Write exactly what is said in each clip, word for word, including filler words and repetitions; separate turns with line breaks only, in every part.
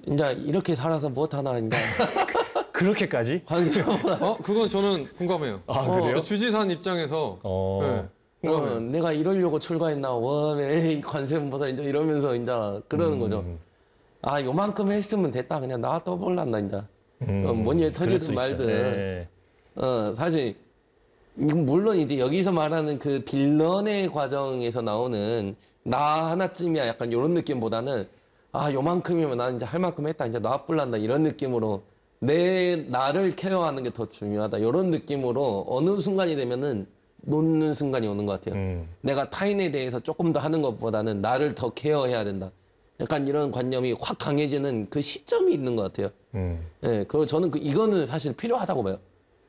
이제 이렇게 살아서 못하나 이제.
그렇게까지?
어, 그건 저는 공감해요.
아, 그래요?
어, 주지사한 입장에서
어.
네,
어,
공감해요.
내가 이러려고 출가했나, 와, 왜 관세음보살 이제 이러면서 이제 그러는
음.
거죠. 아, 요만큼 했으면 됐다. 그냥 나 또 몰랐나, 이제.
음.
어, 뭔 일
그럴 수
터지든
있어.
말든.
네.
어, 사실, 이건 물론 이제 여기서 말하는 그 빌런의 과정에서 나오는 나 하나쯤이야 약간 이런 느낌보다는 아, 요만큼이면 난 이제 할 만큼 했다. 이제 놔뿔난다. 이런 느낌으로 내 나를 케어하는 게 더 중요하다. 이런 느낌으로 어느 순간이 되면은 놓는 순간이 오는 것 같아요.
음.
내가 타인에 대해서 조금 더 하는 것보다는 나를 더 케어해야 된다. 약간 이런 관념이 확 강해지는 그 시점이 있는 것 같아요.
음.
예, 그리고 저는 그, 이거는 사실 필요하다고 봐요.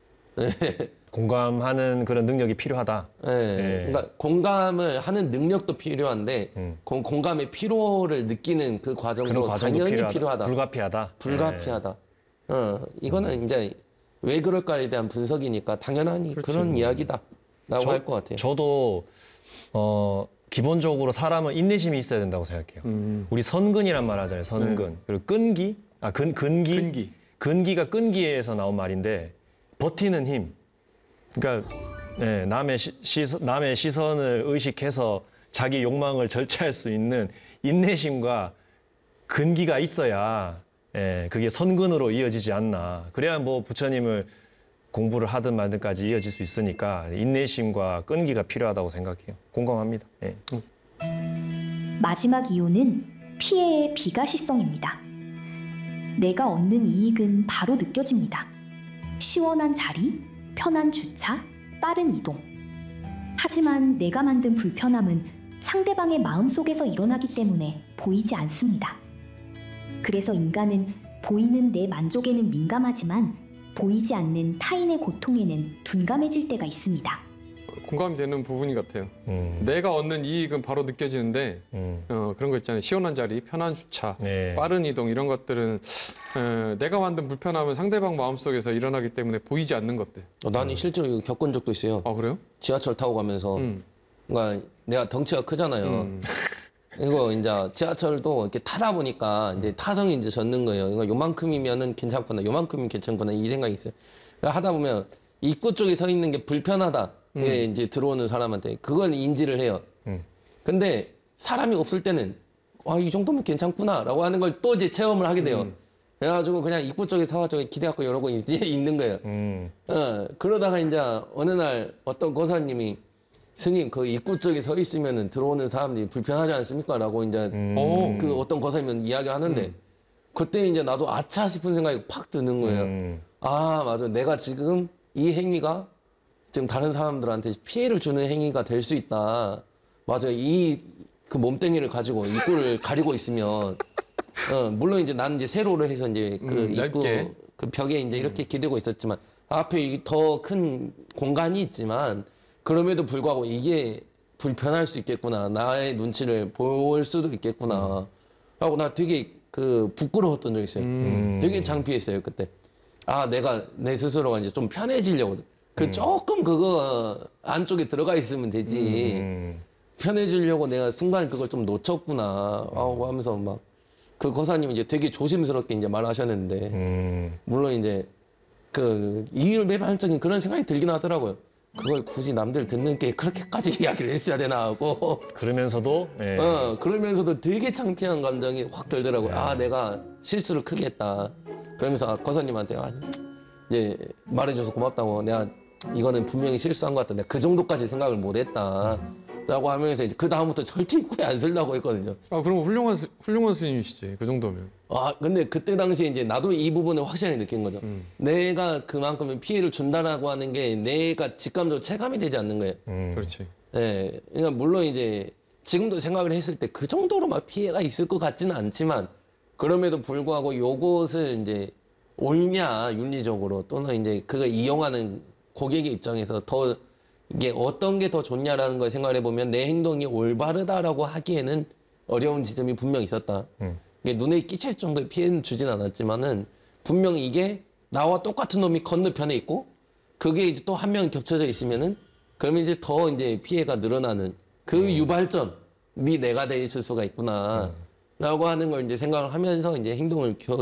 공감하는 그런 능력이 필요하다.
예,
예.
그러니까 공감을 하는 능력도 필요한데
음.
공, 공감의 피로를 느끼는 그 과정도
그런 과정도
당연히
필요하다.
필요하다.
불가피하다.
불가피하다. 어, 이거는
음.
이제 왜 그럴까에 대한 분석이니까 당연하니
그렇죠.
그런 이야기다라고
저-
할 것 같아요.
저도 어, 기본적으로 사람은 인내심이 있어야 된다고 생각해요.
음.
우리 선근이란 말 하잖아요. 선근.
네.
그리고 끈기? 아, 근, 근기?
근기.
근기가 끈기에서 나온 말인데 버티는 힘. 그러니까 예, 남의 시, 시선, 남의 시선을 의식해서 자기 욕망을 절제할 수 있는 인내심과 근기가 있어야 예, 그게 선근으로 이어지지 않나. 그래야 뭐 부처님을 공부를 하든 말든까지 이어질 수 있으니까 인내심과 끈기가 필요하다고 생각해요. 공감합니다. 예.
마지막 이유는 피해의 비가시성입니다. 내가 얻는 이익은 바로 느껴집니다. 시원한 자리, 편한 주차, 빠른 이동. 하지만 내가 만든 불편함은 상대방의 마음속에서 일어나기 때문에 보이지 않습니다. 그래서 인간은 보이는 내 만족에는 민감하지만 보이지 않는 타인의 고통에는 둔감해질 때가 있습니다.
공감이 되는 부분인 것 같아요.
음,
내가 얻는 이익은 바로 느껴지는데
음,
어, 그런 거 있잖아요. 시원한 자리, 편한 주차,
네.
빠른 이동 이런 것들은 어, 내가 만든 불편함은 상대방 마음속에서 일어나기 때문에 보이지 않는 것들.
어, 나는 실제로 이거 겪은 적도 있어요.
아 그래요?
지하철 타고 가면서
음.
그러니까 내가 덩치가 크잖아요.
음.
이거 이제 지하철도 이렇게 타다 보니까 이제 타성이 이제 젖는 거예요. 이거 요만큼이면은 괜찮구나, 요만큼이면 괜찮구나 이 생각이 있어요. 그러니까 하다 보면 입구 쪽에 서 있는 게 불편하다. 예, 이제 들어오는 사람한테 그걸 인지를 해요.
음.
근데 사람이 없을 때는 아, 이 정도면 괜찮구나라고 하는 걸 또 이제 체험을 하게 돼요.
음.
그래가지고 그냥 입구 쪽에 서가지고 기대갖고 이러고 이제 있는 거예요.
음,
어, 그러다가 이제 어느 날 어떤 고사님이 스님 그 입구 쪽에 서 있으면은 들어오는 사람들이 불편하지 않습니까? 라고 이제
음.
어.
그 어떤 고사님은 이야기를 하는데
음.
그때 이제 나도 아차 싶은 생각이 팍 드는 거예요.
음.
아, 맞아. 내가 지금 이 행위가 지금 다른 사람들한테 피해를 주는 행위가 될 수 있다. 맞아. 이 그 몸뚱이를 가지고 입구를 가리고 있으면 어, 물론 이제 나는 이제 세로로 해서 이제 그
음,
입구
얇게.
그 벽에 이제 이렇게 기대고 있었지만 앞에 더 큰 공간이 있지만 그럼에도 불구하고 이게 불편할 수 있겠구나. 나의 눈치를 볼 수도 있겠구나. 하고 나 되게 그 부끄러웠던 적이 있어요.
음.
되게 창피했어요, 그때. 아, 내가 내 스스로가 이제 좀 편해지려고. 그 조금 그거 안쪽에 들어가 있으면 되지.
음.
편해지려고 내가 순간 그걸 좀 놓쳤구나. 하고 하면서 막 그 거사님 이제 되게 조심스럽게 이제 말하셨는데
음.
물론 이제 그 이율배반적인 그런 생각이 들긴 하더라고요. 그걸 굳이 남들 듣는 게 그렇게까지 이야기를 했어야 되나 하고.
그러면서도 예.
어, 그러면서도 되게 창피한 감정이 확 들더라고요. 아, 내가 실수를 크게 했다. 그러면서 아, 거사님한테 아, 이제 말해줘서 고맙다고. 내가 이거는 분명히 실수한 것 같다. 내가 그 정도까지 생각을 못했다. 라고 하면서 이제 그 다음부터 절대 입구에 안 쓰려고 했거든요.
아 그럼 훌륭한 스- 훌륭한 스님이시지 그 정도면.
아, 근데 그때 당시에 이제 나도 이 부분을 확실히 느낀 거죠.
음.
내가 그만큼 피해를 준다라고 하는 게 내가 직감적으로 체감이 되지 않는 거예요.
음.
그렇지.
예. 그러니까 물론 이제 지금도 생각을 했을 때 그 정도로 막 피해가 있을 것 같지는 않지만 그럼에도 불구하고 요것을 이제 옳냐, 윤리적으로 또는 이제 그걸 이용하는 고객의 입장에서 더 이게 어떤 게 더 좋냐라는 걸 생각해 보면 내 행동이 올바르다라고 하기에는 어려운 지점이 분명 있었다.
음.
이게 눈에 끼칠 정도의 피해는 주진 않았지만은 분명히 이게 나와 똑같은 놈이 건너편에 있고 그게 이제 또 한 명 겹쳐져 있으면은 그러면 이제 더 이제 피해가 늘어나는 그 유발점이 내가 돼 있을 수가 있구나. 라고 하는 걸 이제 생각을 하면서 이제 행동을 겨,